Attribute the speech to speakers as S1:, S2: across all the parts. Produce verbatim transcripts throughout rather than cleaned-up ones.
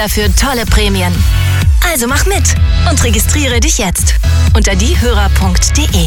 S1: Dafür tolle Prämien. Also mach mit und registriere dich jetzt unter diehörer punkt de.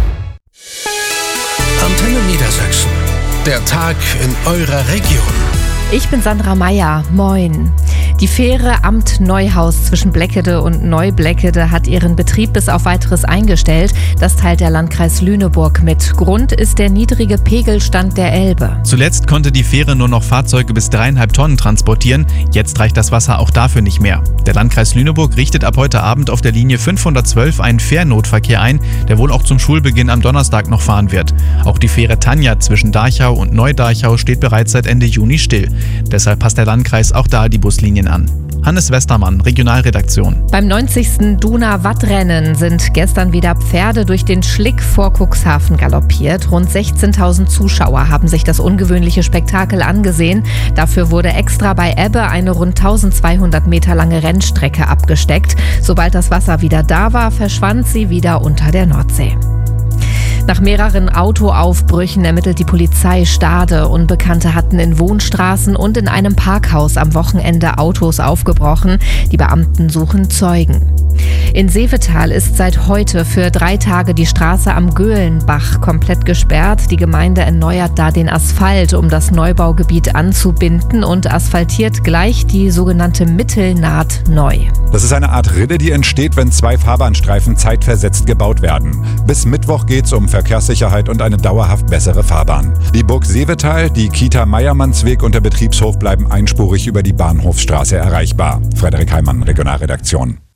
S2: Antenne Niedersachsen. Der Tag in eurer Region.
S3: Ich bin Sandra Meyer. Moin. Die Fähre Amt Neuhaus zwischen Bleckede und Neubleckede hat ihren Betrieb bis auf Weiteres eingestellt. Das teilt der Landkreis Lüneburg mit. Grund ist der niedrige Pegelstand der Elbe.
S4: Zuletzt konnte die Fähre nur noch Fahrzeuge bis dreieinhalb Tonnen transportieren. Jetzt reicht das Wasser auch dafür nicht mehr. Der Landkreis Lüneburg richtet ab heute Abend auf der Linie fünfhundertzwölf einen Fährnotverkehr ein, der wohl auch zum Schulbeginn am Donnerstag noch fahren wird. Auch die Fähre Tanja zwischen Darchau und Neu-Darchau steht bereits seit Ende Juni still. Deshalb passt der Landkreis auch da die Buslinien an. Hannes Westermann, Regionalredaktion.
S3: Beim neunzigsten Duna-Wattrennen sind gestern wieder Pferde durch den Schlick vor Cuxhaven galoppiert. Rund sechzehntausend Zuschauer haben sich das ungewöhnliche Spektakel angesehen. Dafür wurde extra bei Ebbe eine rund eintausendzweihundert Meter lange Rennstrecke abgesteckt. Sobald das Wasser wieder da war, verschwand sie wieder unter der Nordsee. Nach mehreren Autoaufbrüchen ermittelt die Polizei Stade. Unbekannte hatten in Wohnstraßen und in einem Parkhaus am Wochenende Autos aufgebrochen. Die Beamten suchen Zeugen. In Seevetal ist seit heute für drei Tage die Straße am Göhlenbach komplett gesperrt. Die Gemeinde erneuert da den Asphalt, um das Neubaugebiet anzubinden und asphaltiert gleich die sogenannte Mittelnaht neu.
S5: Das ist eine Art Rinne, die entsteht, wenn zwei Fahrbahnstreifen zeitversetzt gebaut werden. Bis Mittwoch geht es um Verkehrssicherheit und eine dauerhaft bessere Fahrbahn. Die Burg Seevetal, die Kita Meiermannsweg und der Betriebshof bleiben einspurig über die Bahnhofsstraße erreichbar. Frederik Heimann, Regionalredaktion.